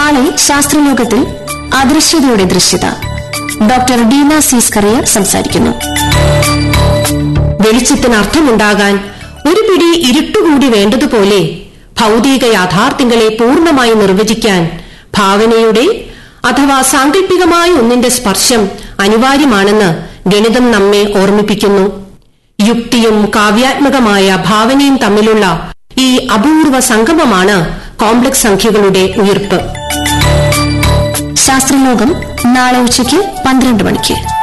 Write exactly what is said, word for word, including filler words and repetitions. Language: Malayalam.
നാളെ ശാസ്ത്രലോകത്തിൽ അദൃശ്യതയുടെ ദൃശ്യത. ഡോക്ടർ ഡീന സീസ്കറിയർ സംസാരിക്കുന്നു. വെളിച്ചത്തിന് അർത്ഥമുണ്ടാകാൻ ഒരു പിടി ഇരുട്ടുകൂടി വേണ്ടതുപോലെ ഭൌതിക യാഥാർത്ഥ്യങ്ങളെ പൂർണ്ണമായി നിർവചിക്കാൻ ഭാവനയുടെ അഥവാ സാങ്കല്പികമായ ഒന്നിന്റെ സ്പർശം അനിവാര്യമാണെന്ന് ഗണിതം നമ്മെ ഓർമ്മിപ്പിക്കുന്നു. യുക്തിയും കാവ്യാത്മകമായ ഭാവനയും തമ്മിലുള്ള ഈ അപൂർവ സംഗമമാണ് കോംപ്ലക്സ് സംഖ്യകളുടെ ഉയിർപ്പ്. ശാസ്ത്രലോകം നാളെ ഉച്ചയ്ക്ക് പന്ത്രണ്ട് മണിക്ക്.